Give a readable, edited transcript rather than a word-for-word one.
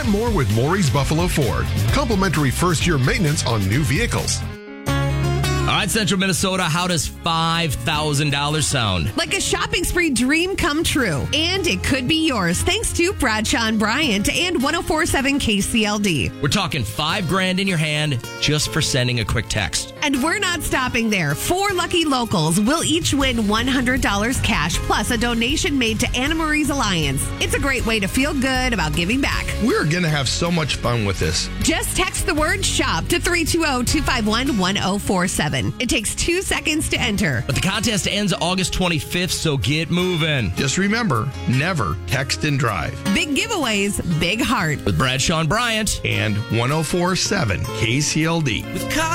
more with Maury's Buffalo Ford. Complimentary first-year maintenance on new vehicles. All right, Central Minnesota, how does $5,000 sound? Like a shopping spree dream come true. And it could be yours thanks to Bradshaw and Bryant and 104.7 KCLD. We're talking $5,000 in your hand just for sending a quick text. And we're not stopping there. 4 lucky locals will each win $100 cash plus a donation made to Anna Marie's Alliance. It's a great way to feel good about giving back. We're going to have so much fun with this. Just text the word SHOP to 320-251-1047. It takes 2 seconds to enter. But the contest ends August 25th, so get moving. Just remember, never text and drive. Big giveaways, big heart. With Bradshaw and Bryant And 104.7 KCLD. with